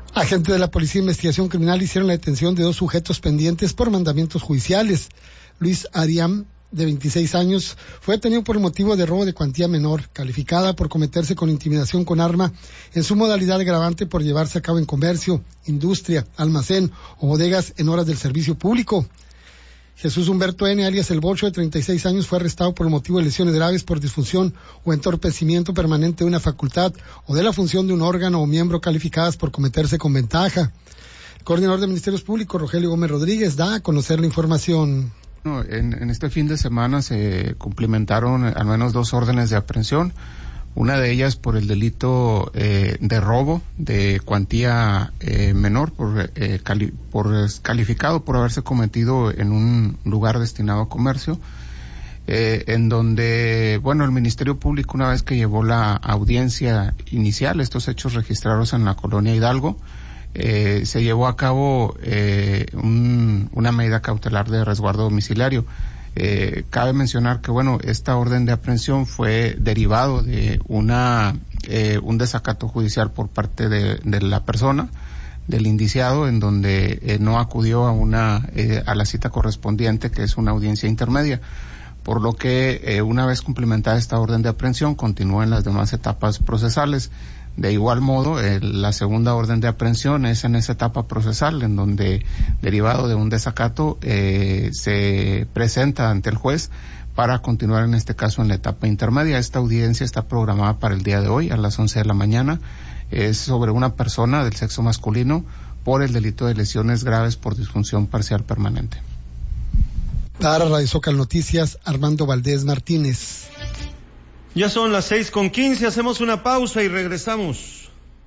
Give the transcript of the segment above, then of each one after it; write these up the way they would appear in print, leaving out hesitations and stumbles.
Agentes de la Policía de Investigación Criminal hicieron la detención de 2 sujetos pendientes por mandamientos judiciales. Luis Ariam, de 26 años, fue detenido por el motivo de robo de cuantía menor, calificada por cometerse con intimidación con arma en su modalidad agravante por llevarse a cabo en comercio, industria, almacén o bodegas en horas del servicio público. Jesús Humberto N., alias El Bocho, de 36 años, fue arrestado por el motivo de lesiones graves por disfunción o entorpecimiento permanente de una facultad o de la función de un órgano o miembro calificadas por cometerse con ventaja. El coordinador de Ministerios Públicos, Rogelio Gómez Rodríguez, da a conocer la información. En este fin de semana se cumplimentaron al menos 2 órdenes de aprehensión. Una de ellas por el delito de robo de cuantía menor, calificado por haberse cometido en un lugar destinado a comercio, en donde, el Ministerio Público, una vez que llevó la audiencia inicial, estos hechos registrados en la colonia Hidalgo, se llevó a cabo una medida cautelar de resguardo domiciliario. Cabe mencionar que esta orden de aprehensión fue derivado de un desacato judicial por parte de la persona, del indiciado, en donde no acudió a la cita correspondiente, que es una audiencia intermedia, por lo que una vez cumplimentada esta orden de aprehensión continúa en las demás etapas procesales. De igual modo, la segunda orden de aprehensión es en esa etapa procesal, en donde, derivado de un desacato, se presenta ante el juez para continuar en este caso en la etapa intermedia. Esta audiencia está programada para el día de hoy a las 11 de la mañana. Es sobre una persona del sexo masculino por el delito de lesiones graves por disfunción parcial permanente. Para Radio Zócalo Noticias, Armando Valdés Martínez. Ya son las 6:15, hacemos una pausa y regresamos.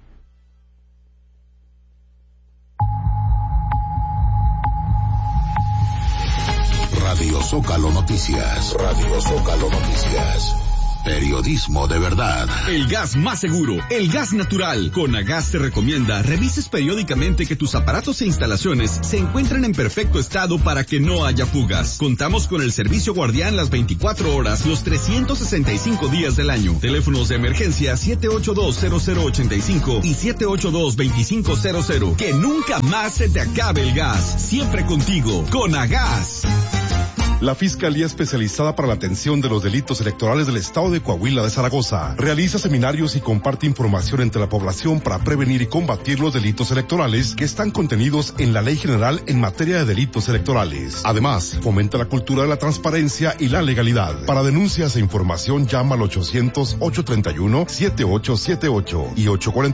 Radio Zócalo Noticias. Radio Zócalo Noticias. Periodismo de verdad. El gas más seguro, el gas natural. Conagas te recomienda revises periódicamente que tus aparatos e instalaciones se encuentren en perfecto estado para que no haya fugas. Contamos con el servicio guardián las 24 horas, los 365 días del año. Teléfonos de emergencia 782-0085 y 782-2500. Que nunca más se te acabe el gas. Siempre contigo, Conagas. La Fiscalía Especializada para la Atención de los Delitos Electorales del Estado de Coahuila de Zaragoza realiza seminarios y comparte información entre la población para prevenir y combatir los delitos electorales que están contenidos en la Ley General en materia de delitos electorales. Además, fomenta la cultura de la transparencia y la legalidad. Para denuncias e información llama al 800-831-7878 y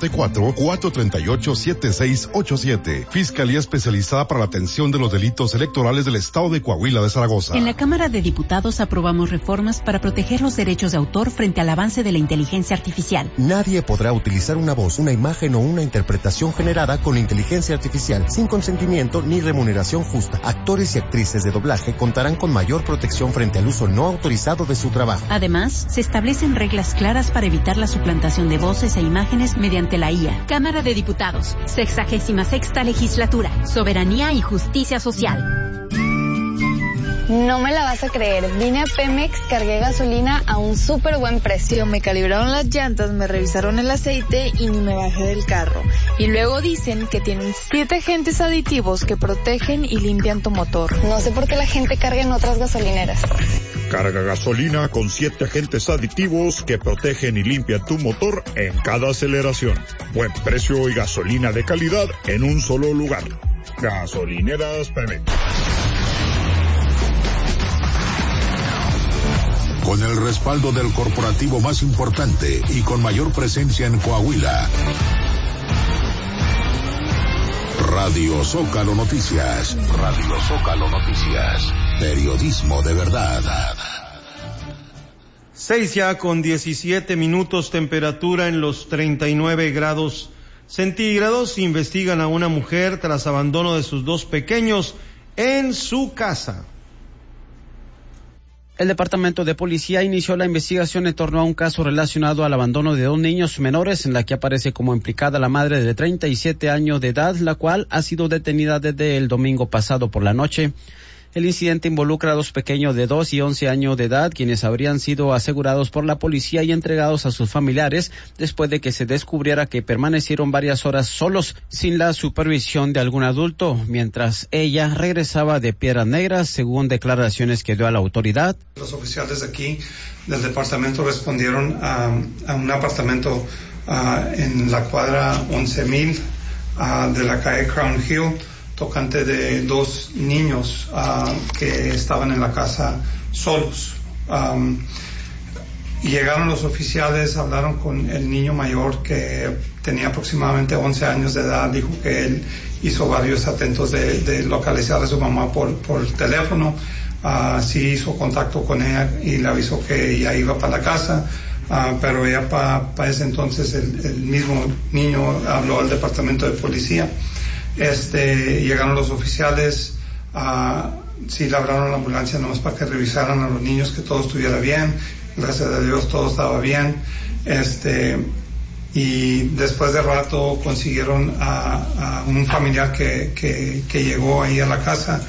844-438-7687. Fiscalía Especializada para la Atención de los Delitos Electorales del Estado de Coahuila de Zaragoza. En la Cámara de Diputados aprobamos reformas para proteger los derechos de autor frente al avance de la inteligencia artificial. Nadie podrá utilizar una voz, una imagen o una interpretación generada con inteligencia artificial sin consentimiento ni remuneración justa. Actores y actrices de doblaje contarán con mayor protección frente al uso no autorizado de su trabajo. Además, se establecen reglas claras para evitar la suplantación de voces e imágenes mediante la IA. Cámara de Diputados, 66ª Legislatura, Soberanía y Justicia Social. No me la vas a creer, vine a Pemex, cargué gasolina a un súper buen precio. Me calibraron las llantas, me revisaron el aceite y ni me bajé del carro. Y luego dicen que tienen 7 agentes aditivos que protegen y limpian tu motor. No sé por qué la gente carga en otras gasolineras. Carga gasolina con 7 agentes aditivos que protegen y limpian tu motor en cada aceleración. Buen precio y gasolina de calidad en un solo lugar. Gasolineras Pemex. Con el respaldo del corporativo más importante y con mayor presencia en Coahuila. Radio Zócalo Noticias. Radio Zócalo Noticias. Periodismo de verdad. 6:17, temperatura en los 39 grados centígrados. Investigan a una mujer tras abandono de sus 2 pequeños en su casa. El Departamento de Policía inició la investigación en torno a un caso relacionado al abandono de 2 niños menores, en la que aparece como implicada la madre de 37 años de edad, la cual ha sido detenida desde el domingo pasado por la noche. El incidente involucra a dos pequeños de 2 y 11 años de edad, quienes habrían sido asegurados por la policía y entregados a sus familiares después de que se descubriera que permanecieron varias horas solos sin la supervisión de algún adulto, mientras ella regresaba de Piedras Negras, según declaraciones que dio a la autoridad. Los oficiales aquí del departamento respondieron a un apartamento en la cuadra 11,000 de la calle Crown Hill, tocante de 2 niños que estaban en la casa solos. Llegaron los oficiales, hablaron con el niño mayor que tenía aproximadamente 11 años de edad, dijo que él hizo varios intentos de localizar a su mamá por teléfono, sí hizo contacto con ella y le avisó que ella iba para la casa, pero ella para ese entonces el mismo niño habló al departamento de policía. Llegaron los oficiales, sí le hablaron a la ambulancia nomás para que revisaran a los niños, que todo estuviera bien. Gracias a Dios todo estaba bien. Y después de rato consiguieron a un familiar que llegó ahí a la casa,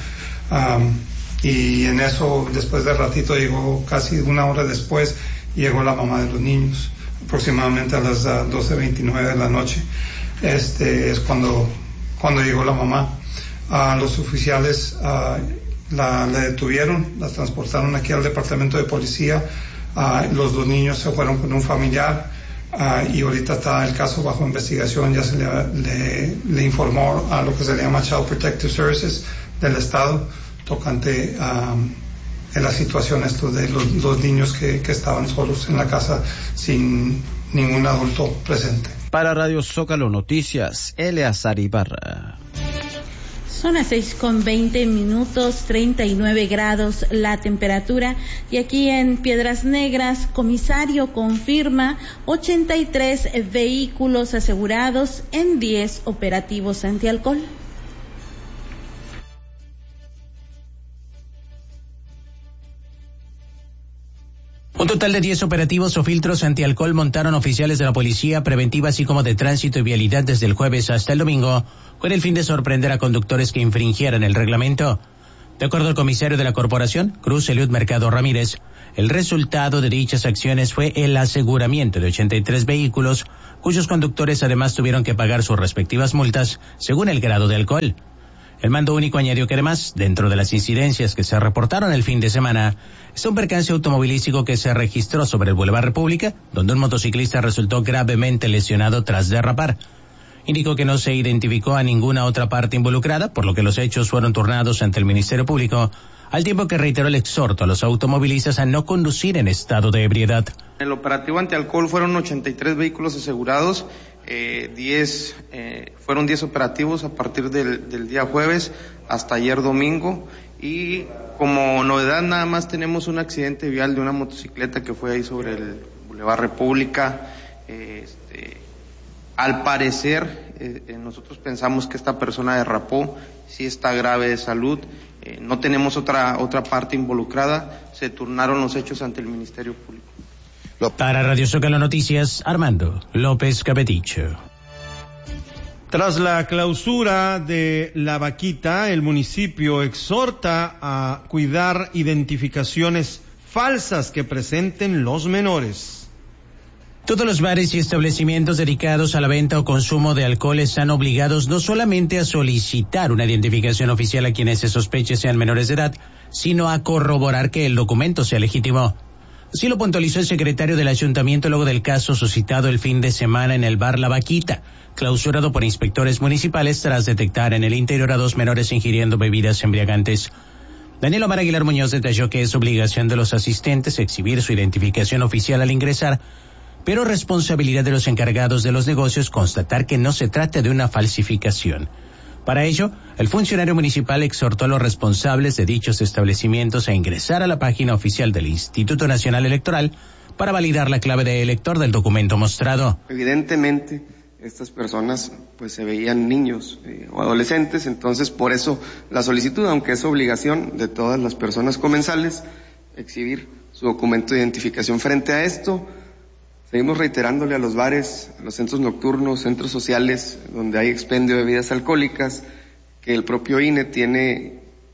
y en eso, después de ratito, llegó casi una hora después, llegó la mamá de los niños, aproximadamente a las 12:29 de la noche. Es cuando llegó la mamá. Los oficiales la detuvieron, la transportaron aquí al departamento de policía. Los 2 niños se fueron con un familiar, y ahorita está el caso bajo investigación. Ya se le informó a lo que se le llama Child Protective Services del estado tocante en la situación de los niños que estaban solos en la casa sin ningún adulto presente. Para Radio Zócalo Noticias, Eleazar Ibarra. Son las 6:20, 39 grados la temperatura, y aquí en Piedras Negras, comisario confirma 83 vehículos asegurados en 10 operativos antialcohol. Un total de 10 operativos o filtros antialcohol montaron oficiales de la Policía Preventiva, así como de Tránsito y Vialidad, desde el jueves hasta el domingo, con el fin de sorprender a conductores que infringieran el reglamento. De acuerdo al comisario de la corporación, Cruz Eliud Mercado Ramírez, el resultado de dichas acciones fue el aseguramiento de 83 vehículos, cuyos conductores además tuvieron que pagar sus respectivas multas según el grado de alcohol. El mando único añadió que además, dentro de las incidencias que se reportaron el fin de semana, está un percance automovilístico que se registró sobre el Boulevard República, donde un motociclista resultó gravemente lesionado tras derrapar. Indicó que no se identificó a ninguna otra parte involucrada, por lo que los hechos fueron turnados ante el Ministerio Público, al tiempo que reiteró el exhorto a los automovilistas a no conducir en estado de ebriedad. En el operativo antialcohol fueron 83 vehículos asegurados. Fueron 10 operativos a partir del día jueves hasta ayer domingo, y como novedad nada más tenemos un accidente vial de una motocicleta que fue ahí sobre el Boulevard República. Al parecer nosotros pensamos que esta persona derrapó, sí está grave de salud, no tenemos otra parte involucrada, se turnaron los hechos ante el Ministerio Público. Para Radio Zócalo Noticias, Armando López Capeticho. Tras la clausura de La Vaquita, el municipio exhorta a cuidar identificaciones falsas que presenten los menores. Todos los bares y establecimientos dedicados a la venta o consumo de alcohol están obligados no solamente a solicitar una identificación oficial a quienes se sospeche sean menores de edad, sino a corroborar que el documento sea legítimo. Así lo puntualizó el secretario del ayuntamiento luego del caso suscitado el fin de semana en el bar La Vaquita, clausurado por inspectores municipales tras detectar en el interior a 2 menores ingiriendo bebidas embriagantes. Daniel Omar Aguilar Muñoz detalló que es obligación de los asistentes exhibir su identificación oficial al ingresar, pero responsabilidad de los encargados de los negocios constatar que no se trata de una falsificación. Para ello, el funcionario municipal exhortó a los responsables de dichos establecimientos a ingresar a la página oficial del Instituto Nacional Electoral para validar la clave de elector del documento mostrado. Evidentemente, estas personas pues se veían niños o adolescentes, entonces por eso la solicitud, aunque es obligación de todas las personas comensales, exhibir su documento de identificación. Frente a esto, seguimos reiterándole a los bares, a los centros nocturnos, centros sociales donde hay expendio de bebidas alcohólicas, que el propio INE tiene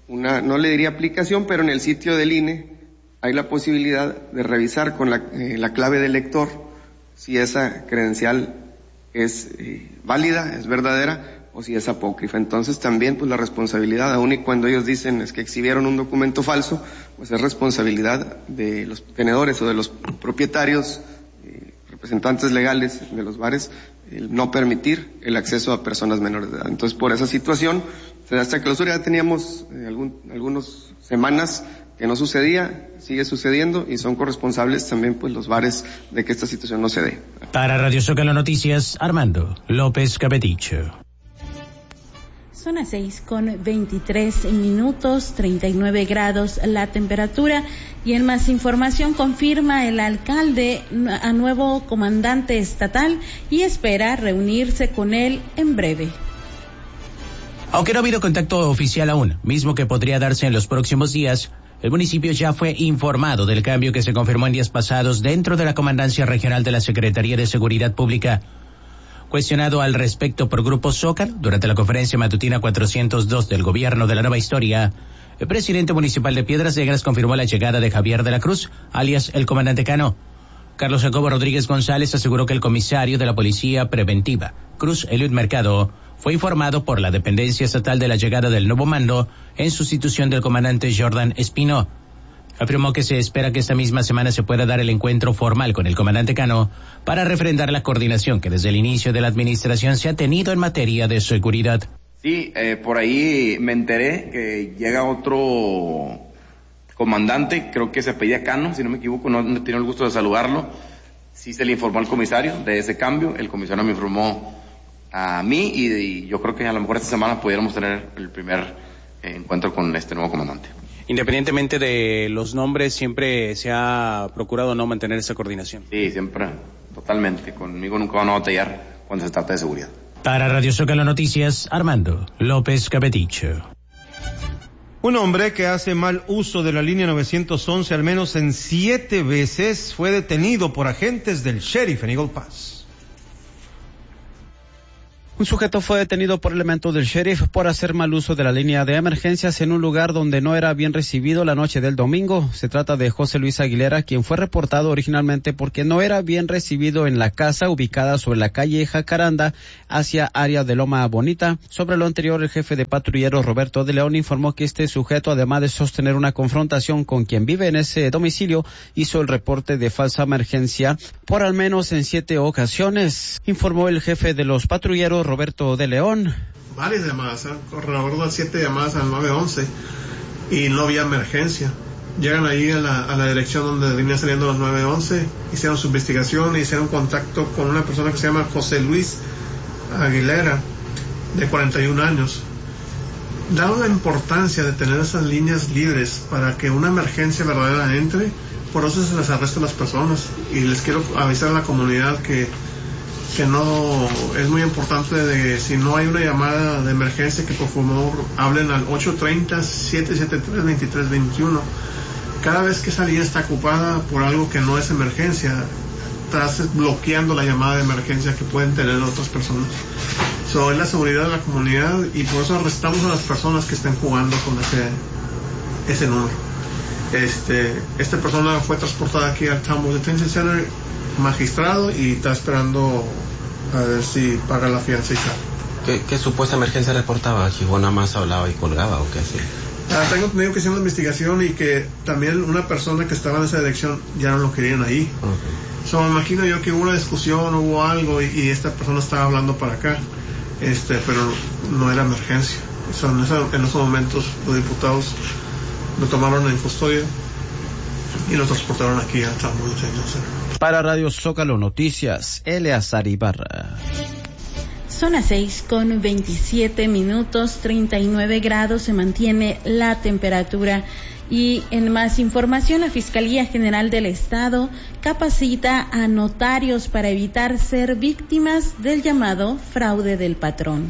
no le diría aplicación, pero en el sitio del INE hay la posibilidad de revisar con la clave del lector si esa credencial es válida, es verdadera, o si es apócrifa. Entonces también pues la responsabilidad, aun y cuando ellos dicen es que exhibieron un documento falso, pues es responsabilidad de los tenedores o de los propietarios, representantes legales de los bares, el no permitir el acceso a personas menores de edad. Entonces por esa situación se da esta clausura. Ya teníamos algunas semanas que no sucedía, sigue sucediendo y son corresponsables también pues los bares de que esta situación no se dé. Para Radio Zócalo Noticias, Armando López Capeticho. Son las 6:23, 39 grados la temperatura. Y en más información, confirma el alcalde a nuevo comandante estatal y espera reunirse con él en breve. Aunque no ha habido contacto oficial aún, mismo que podría darse en los próximos días, el municipio ya fue informado del cambio que se confirmó en días pasados dentro de la Comandancia Regional de la Secretaría de Seguridad Pública. Cuestionado al respecto por Grupo Zócalo durante la conferencia matutina 402 del Gobierno de la Nueva Historia, el presidente municipal de Piedras Negras confirmó la llegada de Javier de la Cruz, alias el comandante Cano. Carlos Jacobo Rodríguez González aseguró que el comisario de la Policía Preventiva, Cruz Eliud Mercado, fue informado por la dependencia estatal de la llegada del nuevo mando en sustitución del comandante Jordan Espino. Afirmó que se espera que esta misma semana se pueda dar el encuentro formal con el comandante Cano para refrendar la coordinación que desde el inicio de la administración se ha tenido en materia de seguridad. Sí, por ahí me enteré que llega otro comandante, creo que se apellida Cano, si no me equivoco, no he tenido el gusto de saludarlo. Sí se le informó al comisario de ese cambio, el comisario me informó a mí y yo creo que a lo mejor esta semana pudiéramos tener el primer encuentro con este nuevo comandante. Independientemente de los nombres, siempre se ha procurado no mantener esa coordinación. Sí, siempre, totalmente. Conmigo nunca van a batallar cuando se trata de seguridad. Para Radio Zócalo Noticias, Armando López Capeticho. Un hombre que hace mal uso de la línea 911 al menos en 7 veces fue detenido por agentes del sheriff en Eagle Pass. Un sujeto fue detenido por elementos del sheriff por hacer mal uso de la línea de emergencias en un lugar donde no era bien recibido la noche del domingo. Se trata de José Luis Aguilera, quien fue reportado originalmente porque no era bien recibido en la casa ubicada sobre la calle Jacaranda hacia área de Loma Bonita. Sobre lo anterior, el jefe de patrulleros Roberto de León informó que este sujeto, además de sostener una confrontación con quien vive en ese domicilio, hizo el reporte de falsa emergencia por al menos en 7 ocasiones, informó el jefe de los patrulleros Roberto de León. Varias llamadas, alrededor de 7 llamadas al 911 y no había emergencia. Llegan ahí a la dirección donde venía saliendo los 911, hicieron su investigación y hicieron contacto con una persona que se llama José Luis Aguilera, de 41 años. Dado la importancia de tener esas líneas libres para que una emergencia verdadera entre, por eso se les arresta a las personas. Y les quiero avisar a la comunidad que no es muy importante de si no hay una llamada de emergencia que por favor hablen al 830-773-2321. Cada vez que esa línea está ocupada por algo que no es emergencia, estás bloqueando la llamada de emergencia que pueden tener otras personas. So, es la seguridad de la comunidad y por eso arrestamos a las personas que estén jugando con ese número. Esta persona fue transportada aquí al Townwood Detention Center, magistrado, y está esperando a ver si paga la fianza y sale. ¿Qué supuesta emergencia reportaba? ¿Que nada más hablaba y colgaba o qué así? Tengo entendido que hicieron una investigación y que también una persona que estaba en esa dirección ya no lo querían ahí. Okay. Me imagino yo que hubo una discusión, hubo algo y esta persona estaba hablando para acá, pero no era emergencia. En esos momentos los diputados lo tomaron en custodia y lo transportaron aquí al Townwood Detention Center. Para Radio Zócalo Noticias, Eleazar Ibarra. Son las 6:27, 39 grados se mantiene la temperatura. Y en más información, la Fiscalía General del Estado capacita a notarios para evitar ser víctimas del llamado fraude del patrón.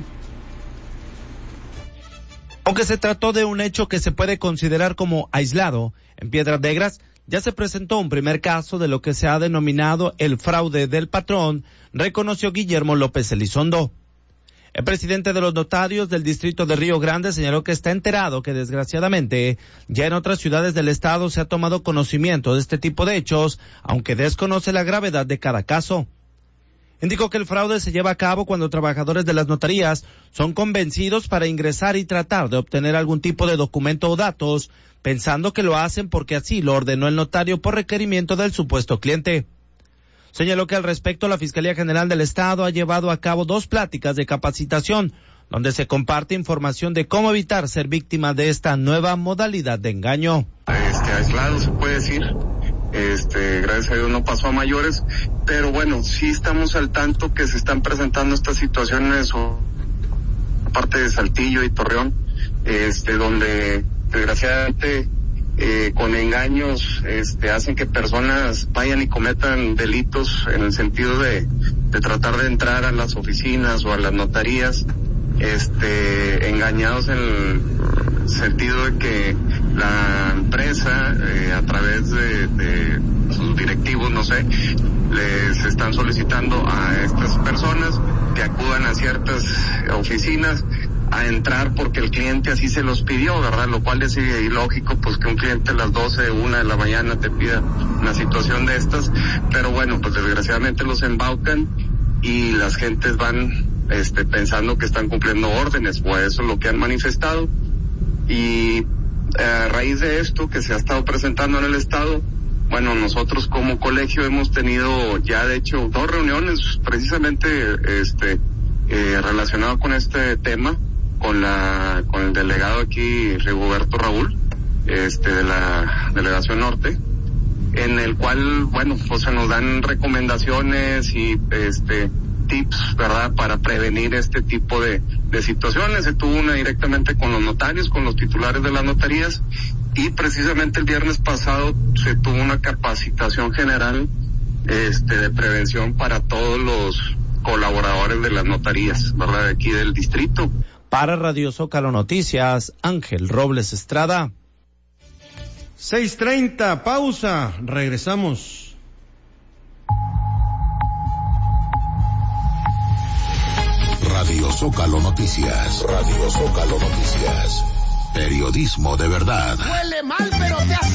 Aunque se trató de un hecho que se puede considerar como aislado, en Piedras Negras ya se presentó un primer caso de lo que se ha denominado el fraude del patrón, reconoció Guillermo López Elizondo. El presidente de los notarios del distrito de Río Grande señaló que está enterado que desgraciadamente ya en otras ciudades del estado se ha tomado conocimiento de este tipo de hechos, aunque desconoce la gravedad de cada caso. Indicó que el fraude se lleva a cabo cuando trabajadores de las notarías son convencidos para ingresar y tratar de obtener algún tipo de documento o datos, pensando que lo hacen porque así lo ordenó el notario por requerimiento del supuesto cliente. Señaló que al respecto la Fiscalía General del Estado ha llevado a cabo 2 pláticas de capacitación, donde se comparte información de cómo evitar ser víctima de esta nueva modalidad de engaño. Aislado se puede decir, gracias a Dios no pasó a mayores, pero bueno, sí estamos al tanto que se están presentando estas situaciones, aparte de Saltillo y Torreón, donde desgraciadamente con engaños hacen que personas vayan y cometan delitos en el sentido de tratar de entrar a las oficinas o a las notarías engañados en el sentido de que la empresa a través de sus directivos, no sé, les están solicitando a estas personas que acudan a ciertas oficinas a entrar porque el cliente así se los pidió, ¿verdad? Lo cual es ilógico, pues que un cliente a las 12, 1 de la mañana te pida una situación de estas, pero bueno, pues desgraciadamente los embaucan y las gentes van pensando que están cumpliendo órdenes, o eso es lo que han manifestado, y a raíz de esto que se ha estado presentando en el estado, bueno, nosotros como colegio hemos tenido ya de hecho 2 reuniones precisamente relacionado con este tema, con el delegado aquí, Rigoberto Raúl, de la Delegación Norte, en el cual, bueno, pues se nos dan recomendaciones y tips, ¿verdad?, para prevenir este tipo de situaciones. Se tuvo una directamente con los notarios, con los titulares de las notarías, y precisamente el viernes pasado se tuvo una capacitación general de prevención para todos los colaboradores de las notarías, ¿verdad?, de aquí del distrito. Para Radio Zócalo Noticias, Ángel Robles Estrada. 6:30, pausa, regresamos. Radio Zócalo Noticias. Radio Zócalo Noticias. Periodismo de verdad. Huele mal, pero te hace